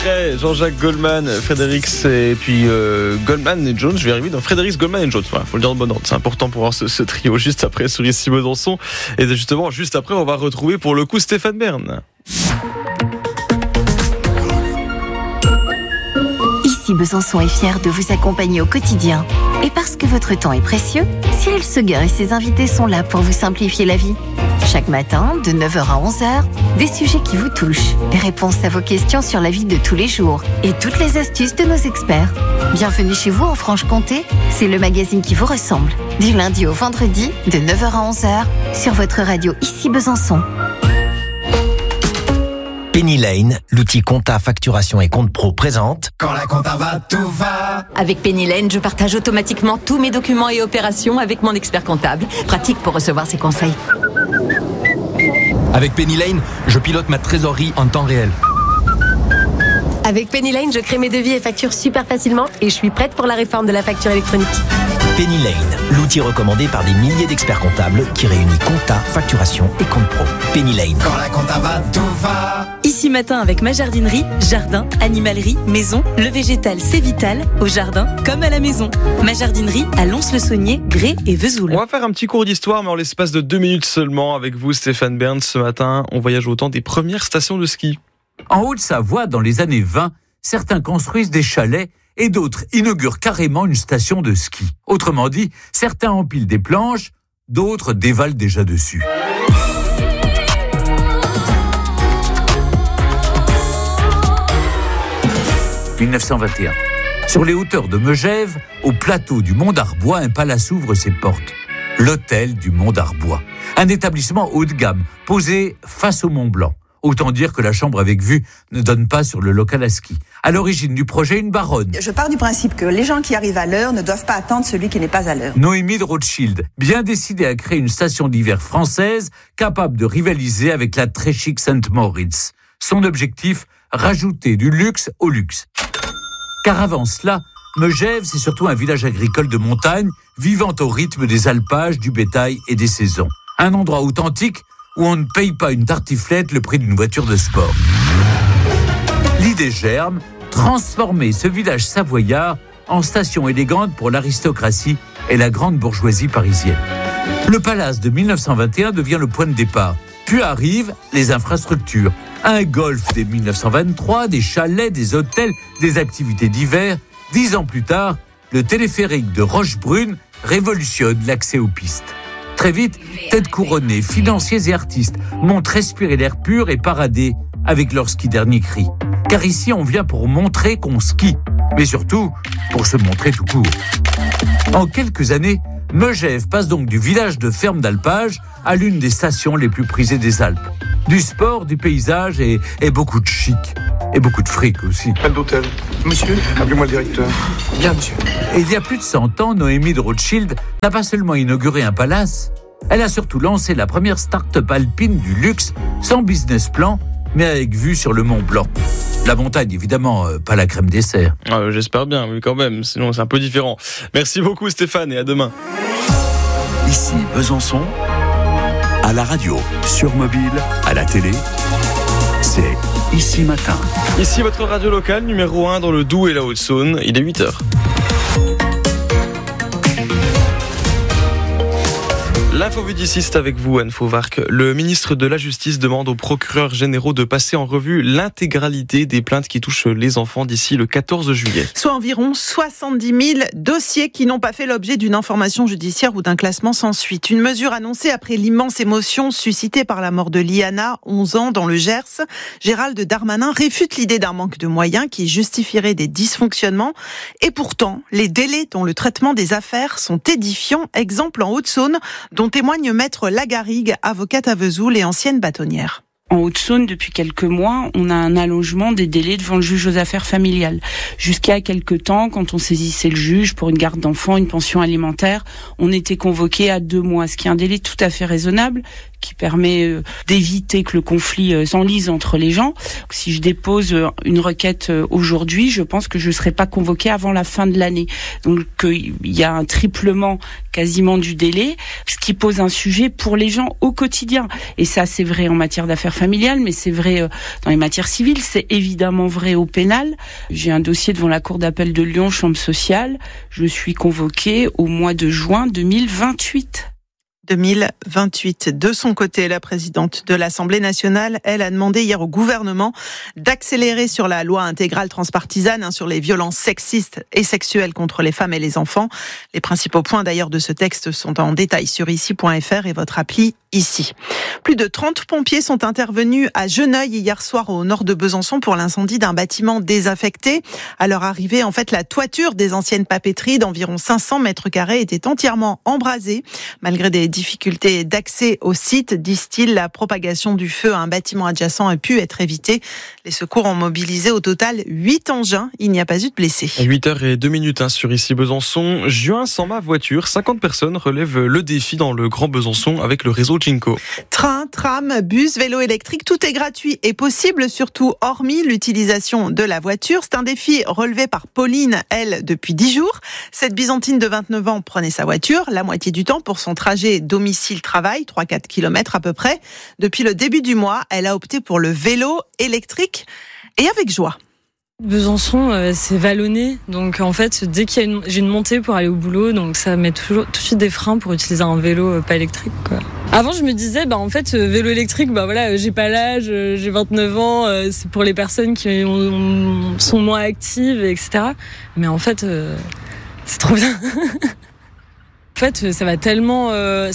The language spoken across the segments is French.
après, Jean-Jacques Goldman, Fredericks et puis Goldman et Jones. Je vais arriver dans Fredericks, Goldman et Jones. Voilà, faut le dire en bon ordre. C'est important pour voir ce trio juste après sur Ici Besançon. Et justement, juste après, on va retrouver pour le coup Stéphane Bern. Ici Besançon est fier de vous accompagner au quotidien. Et parce que votre temps est précieux, Cyril Seguin et ses invités sont là pour vous simplifier la vie. Chaque matin, de 9h à 11h, des sujets qui vous touchent, les réponses à vos questions sur la vie de tous les jours et toutes les astuces de nos experts. Bienvenue chez vous en Franche-Comté, c'est le magazine qui vous ressemble. Du lundi au vendredi, de 9h à 11h, sur votre radio Ici Besançon. Penny Lane, l'outil compta, facturation et compte pro présente. Quand la compta va, tout va. Avec Penny Lane, je partage automatiquement tous mes documents et opérations avec mon expert comptable. Pratique pour recevoir ses conseils. Avec Penny Lane, je pilote ma trésorerie en temps réel. Avec Penny Lane, je crée mes devis et factures super facilement et je suis prête pour la réforme de la facture électronique. Penny Lane, l'outil recommandé par des milliers d'experts comptables qui réunit compta, facturation et compte pro. Penny Lane. Quand la compta va, tout va. Ici matin avec ma jardinerie, jardin, animalerie, maison, le végétal c'est vital, au jardin comme à la maison. Ma jardinerie à Lons-le-Saunier, Grès et Vesoul. On va faire un petit cours d'histoire, mais en l'espace de 2 minutes seulement avec vous, Stéphane Bern. Ce matin, on voyage au temps des premières stations de ski. En Haute-Savoie, dans les années 20, certains construisent des chalets et d'autres inaugurent carrément une station de ski. Autrement dit, certains empilent des planches, d'autres dévalent déjà dessus. « 1921. Sur les hauteurs de Megève, au plateau du Mont d'Arbois, un palace ouvre ses portes. L'hôtel du Mont d'Arbois. Un établissement haut de gamme, posé face au Mont Blanc. Autant dire que la chambre avec vue ne donne pas sur le local à ski. À l'origine du projet, une baronne. Je pars du principe que les gens qui arrivent à l'heure ne doivent pas attendre celui qui n'est pas à l'heure. Noémie de Rothschild, bien décidée à créer une station d'hiver française capable de rivaliser avec la très chic Saint-Moritz. Son objectif, rajouter du luxe au luxe. Car avant cela, Megève, c'est surtout un village agricole de montagne, vivant au rythme des alpages, du bétail et des saisons. Un endroit authentique où on ne paye pas une tartiflette le prix d'une voiture de sport. L'idée germe, transformer ce village savoyard en station élégante pour l'aristocratie et la grande bourgeoisie parisienne. Le palace de 1921 devient le point de départ. Puis arrivent les infrastructures. Un golf dès 1923, des chalets, des hôtels, des activités d'hiver. 10 ans plus tard, le téléphérique de Rochebrune révolutionne l'accès aux pistes. Très vite, têtes couronnées, financiers et artistes montent respirer l'air pur et parader avec leur ski dernier cri. Car ici, on vient pour montrer qu'on skie, mais surtout pour se montrer tout court. En quelques années, Megève passe donc du village de ferme d'alpage à l'une des stations les plus prisées des Alpes. Du sport, du paysage et beaucoup de chic. Et beaucoup de fric aussi. Pas d'hôtel. Monsieur, appelez-moi le directeur. Bien, monsieur. Et il y a plus de 100 ans, Noémie de Rothschild n'a pas seulement inauguré un palace, elle a surtout lancé la première start-up alpine du luxe, sans business plan, mais avec vue sur le Mont Blanc. La montagne, évidemment, pas la crème dessert. J'espère bien, mais quand même, sinon c'est un peu différent. Merci beaucoup Stéphane et à demain. Ici Besançon, à la radio, sur mobile, à la télé, c'est Ici Matin. Ici votre radio locale, numéro 1 dans le Doubs et la Haute-Saône, il est 8h. L'info d'ici, c'est avec vous, Anne Fauvarc. Le ministre de la Justice demande aux procureurs généraux de passer en revue l'intégralité des plaintes qui touchent les enfants d'ici le 14 juillet. Soit environ 70 000 dossiers qui n'ont pas fait l'objet d'une information judiciaire ou d'un classement sans suite. Une mesure annoncée après l'immense émotion suscitée par la mort de Liana, 11 ans, dans le Gers. Gérald Darmanin réfute l'idée d'un manque de moyens qui justifierait des dysfonctionnements. Et pourtant, les délais dans le traitement des affaires sont édifiants. Exemple en Haute-Saône, dont témoigne Maître Lagarrigue, avocate à Vesoul et ancienne bâtonnière. En Haute-Saône, depuis quelques mois, on a un allongement des délais devant le juge aux affaires familiales. Jusqu'à quelques temps, quand on saisissait le juge pour une garde d'enfants, une pension alimentaire, on était convoqué à 2 mois, ce qui est un délai tout à fait raisonnable, qui permet d'éviter que le conflit s'enlise entre les gens. Si je dépose une requête aujourd'hui, je pense que je ne serai pas convoquée avant la fin de l'année. Donc il y a un triplement quasiment du délai, ce qui pose un sujet pour les gens au quotidien. Et ça, c'est vrai en matière d'affaires familiales, mais c'est vrai dans les matières civiles, c'est évidemment vrai au pénal. J'ai un dossier devant la Cour d'appel de Lyon, chambre sociale. Je suis convoquée au mois de juin 2028. 2028. De son côté, la présidente de l'Assemblée nationale, elle a demandé hier au gouvernement d'accélérer sur la loi intégrale transpartisane sur les violences sexistes et sexuelles contre les femmes et les enfants. Les principaux points d'ailleurs de ce texte sont en détail sur ici.fr et votre appli ici. Plus de 30 pompiers sont intervenus à Geneuil hier soir au nord de Besançon pour l'incendie d'un bâtiment désaffecté. À leur arrivée, en fait, la toiture des anciennes papeteries d'environ 500 mètres carrés était entièrement embrasée. Malgré des difficultés d'accès au site, disent-ils, la propagation du feu à un bâtiment adjacent a pu être évitée. Les secours ont mobilisé au total 8 engins. Il n'y a pas eu de blessés. 8h02 sur ici Besançon. Juin sans ma voiture. 50 personnes relèvent le défi dans le Grand Besançon avec le réseau Ginko. Train, tram, bus, vélo électrique, tout est gratuit et possible, surtout hormis l'utilisation de la voiture. C'est un défi relevé par Pauline, elle, depuis 10 jours. Cette Byzantine de 29 ans prenait sa voiture la moitié du temps pour son trajet domicile-travail, 3-4 km à peu près. Depuis le début du mois, elle a opté pour le vélo électrique et avec joie. Besançon, c'est vallonné, donc en fait, dès qu'il y a j'ai une montée pour aller au boulot, donc ça met tout de suite des freins pour utiliser un vélo pas électrique, quoi. Avant, je me disais, en fait, vélo électrique, voilà, j'ai pas l'âge, j'ai 29 ans, c'est pour les personnes qui sont moins actives, etc. Mais en fait, c'est trop bien. En fait, ça va tellement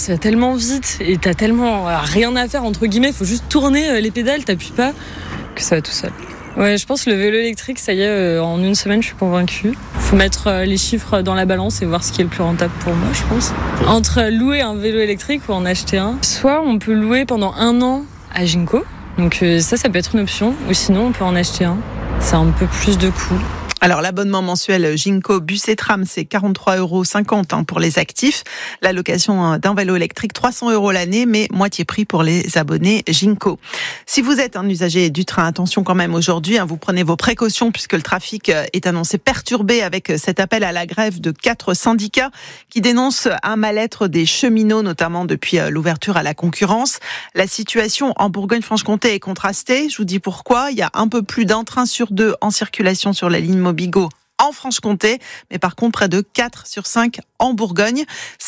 vite et t'as tellement rien à faire, entre guillemets, faut juste tourner les pédales, t'appuies pas, que ça va tout seul. Ouais, je pense que le vélo électrique, ça y est, en une semaine, je suis convaincue. Faut mettre les chiffres dans la balance et voir ce qui est le plus rentable pour moi, je pense. Entre louer un vélo électrique ou en acheter un, soit on peut louer pendant 1 an à Ginko, donc ça peut être une option, ou sinon on peut en acheter un. C'est un peu plus de coût. Alors, l'abonnement mensuel Ginko Bus et Tram, c'est 43,50 € pour les actifs. La location d'un vélo électrique, 300 € l'année, mais moitié prix pour les abonnés Ginko. Si vous êtes un usager du train, attention quand même aujourd'hui, vous prenez vos précautions puisque le trafic est annoncé perturbé avec cet appel à la grève de 4 syndicats qui dénoncent un mal-être des cheminots, notamment depuis l'ouverture à la concurrence. La situation en Bourgogne-Franche-Comté est contrastée. Je vous dis pourquoi. Il y a un peu plus d'un train sur 2 en circulation sur la ligne Mobigo en Franche-Comté, mais par contre près de 4 sur 5 en Bourgogne.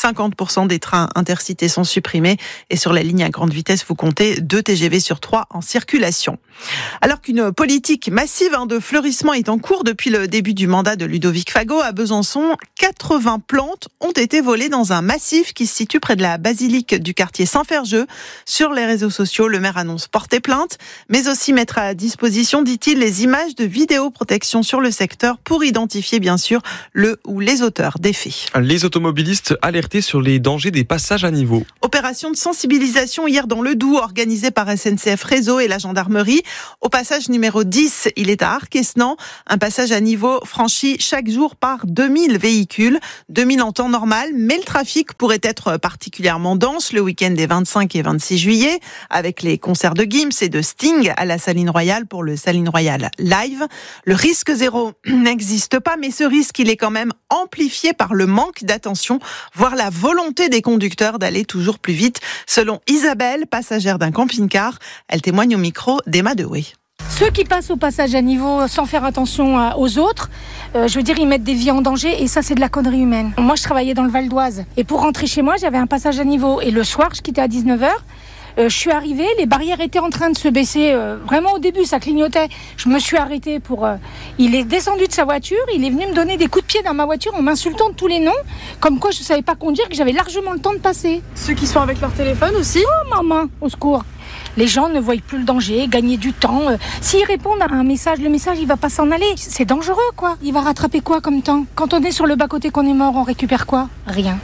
50% des trains intercités sont supprimés et sur la ligne à grande vitesse, vous comptez 2 TGV sur 3 en circulation. Alors qu'une politique massive de fleurissement est en cours depuis le début du mandat de Ludovic Fago à Besançon, 80 plantes ont été volées dans un massif qui se situe près de la basilique du quartier Saint-Ferjeux. Sur les réseaux sociaux, le maire annonce porter plainte, mais aussi mettre à disposition, dit-il, les images de vidéoprotection sur le secteur pour identifier bien sûr le ou les auteurs des faits. Les automobilistes alertés sur les dangers des passages à niveau. Opération de sensibilisation hier dans le Doubs organisée par SNCF Réseau et la gendarmerie. Au passage numéro 10, il est à Arquesnan. Un passage à niveau franchi chaque jour par 2000 véhicules. 2000 en temps normal, mais le trafic pourrait être particulièrement dense le week-end des 25 et 26 juillet avec les concerts de Gims et de Sting à la Saline Royale pour le Saline Royale Live. Le risque zéro n'existe pas, mais ce risque, il est quand même amplifié par le manque d'attention, voire la volonté des conducteurs d'aller toujours plus vite. Selon Isabelle, passagère d'un camping-car, elle témoigne au micro d'Emma Dewey. Ceux qui passent au passage à niveau sans faire attention aux autres, ils mettent des vies en danger et ça, c'est de la connerie humaine. Moi, je travaillais dans le Val d'Oise et pour rentrer chez moi, j'avais un passage à niveau et le soir, je quittais à 19h. Je suis arrivée, les barrières étaient en train de se baisser. Vraiment au début, ça clignotait. Je me suis arrêtée pour... Il est descendu de sa voiture, il est venu me donner des coups de pied dans ma voiture en m'insultant de tous les noms, comme quoi je ne savais pas conduire, que j'avais largement le temps de passer. Ceux qui sont avec leur téléphone aussi ? Oh maman, au secours. Les gens ne voient plus le danger, gagner du temps. S'ils répondent à un message, le message il va pas s'en aller. C'est dangereux quoi. Il va rattraper quoi comme temps ? Quand on est sur le bas-côté qu'on est mort, on récupère quoi ? Rien.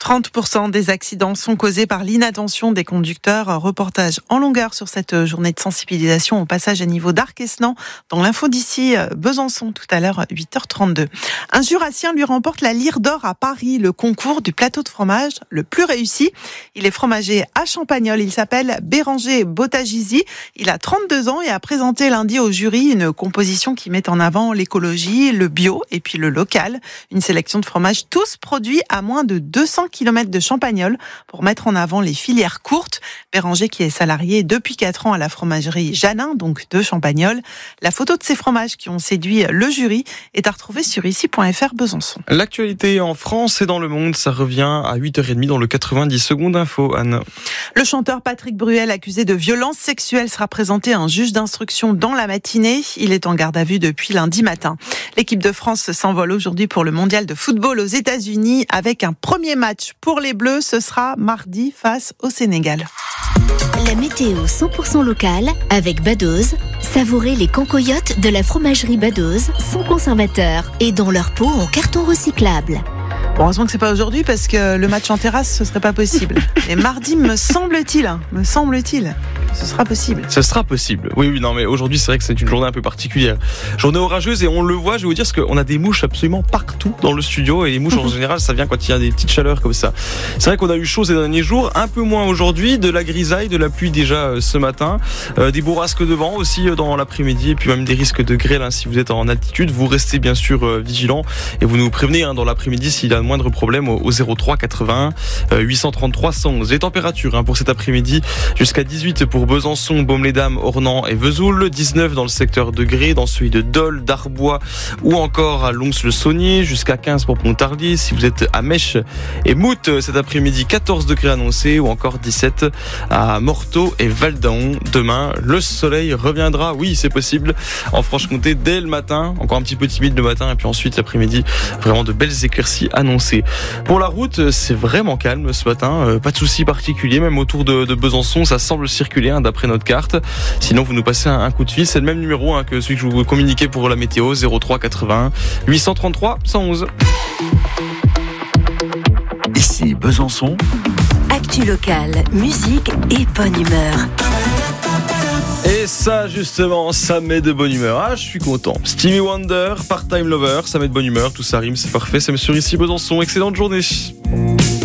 30% des accidents sont causés par l'inattention des conducteurs. Reportage en longueur sur cette journée de sensibilisation au passage à niveau d'Arc-Esnan dans l'info d'ici Besançon tout à l'heure 8h32. Un Jurassien lui remporte la Lyre d'Or à Paris, le concours du plateau de fromage le plus réussi. Il est fromager à Champagnole. Il s'appelle Béranger Bottagizi. Il a 32 ans et a présenté lundi au jury une composition qui met en avant l'écologie, le bio et puis le local. Une sélection de fromages tous produits à moins de 200 km de Champagnole pour mettre en avant les filières courtes. Béranger qui est salarié depuis 4 ans à la fromagerie Janin, donc de Champagnole. La photo de ces fromages qui ont séduit le jury est à retrouver sur ici.fr Besançon. L'actualité en France et dans le monde, ça revient à 8h30 dans le 90 secondes info, Anne. Le chanteur Patrick Bruel, accusé de violence sexuelle, sera présenté à un juge d'instruction dans la matinée. Il est en garde à vue depuis lundi matin. L'équipe de France s'envole aujourd'hui pour le mondial de football aux États-Unis avec un premier match pour les Bleus. Ce sera mardi face au Sénégal. La météo 100% locale avec Badoz. Savourez les cancoyotes de la fromagerie Badoz sans conservateur et dans leur pot en carton recyclable. Bon, heureusement que c'est pas aujourd'hui parce que le match en terrasse, ce serait pas possible. Et mardi, me semble-t-il, ce sera possible. Ce sera possible. Oui, non, mais aujourd'hui, c'est vrai que c'est une journée un peu particulière. Journée orageuse et on le voit, je vais vous dire, parce qu'on a des mouches absolument partout dans le studio et les mouches en général, ça vient quand il y a des petites chaleurs comme ça. C'est vrai qu'on a eu chaud ces derniers jours, un peu moins aujourd'hui, de la grisaille, de la pluie déjà ce matin, des bourrasques de vent aussi dans l'après-midi et puis même des risques de grêle si vous êtes en altitude. Vous restez bien sûr vigilant et vous nous prévenez dans l'après-midi s'il y a le moindre problème au 03 81 833 111. Les températures pour cet après-midi jusqu'à 18 pour Besançon, Baume-les-Dames, Ornans et Vesoul, 19 dans le secteur de Gré, dans celui de Dole, d'Arbois ou encore à Lons-le-Saunier, jusqu'à 15 pour Pontarlier. Si vous êtes à Mèche et Mout cet après-midi, 14 degrés annoncés ou encore 17 à Morteau et Val-d'Aon. Demain, le soleil reviendra, oui c'est possible, en Franche-Comté dès le matin, encore un petit peu timide le matin et puis ensuite l'après-midi, vraiment de belles éclaircies annoncées. Pour la route, c'est vraiment calme ce matin, pas de soucis particuliers, même autour de Besançon, ça semble circuler d'après notre carte. Sinon, vous nous passez un coup de fil, c'est le même numéro que celui que je vous communiquais pour la météo, 03 81 833 111. Ici Besançon. Actu locale, musique et bonne humeur. Et ça, justement, ça met de bonne humeur. Ah, je suis content. Stevie Wonder, Part-Time Lover, ça met de bonne humeur, tout ça rime, c'est parfait. C'est sur ici Besançon. Excellente journée.